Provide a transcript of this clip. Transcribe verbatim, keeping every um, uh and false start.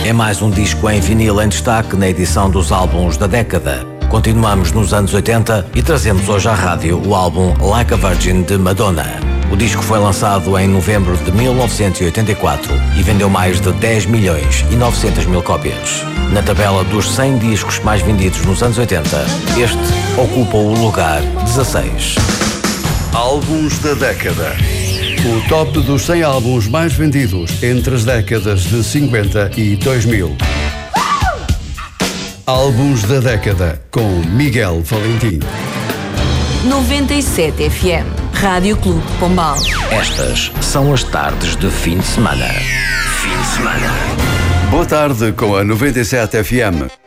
É mais um disco em vinil em destaque na edição dos álbuns da década. Continuamos nos anos oitenta e trazemos hoje à rádio o álbum Like a Virgin de Madonna. O disco foi lançado em novembro de mil novecentos e oitenta e quatro e vendeu mais de dez milhões e novecentas mil cópias. Na tabela dos cem discos mais vendidos nos anos oitenta, este ocupa o lugar dezasseis. Álbuns da década. O top dos cem álbuns mais vendidos entre as décadas de cinquenta e dois mil. Álbuns da década com Miguel Valentim. noventa e sete F M, Rádio Clube Pombal. Estas são as tardes de fim de semana. Fim de semana. Boa tarde com a noventa e sete F M.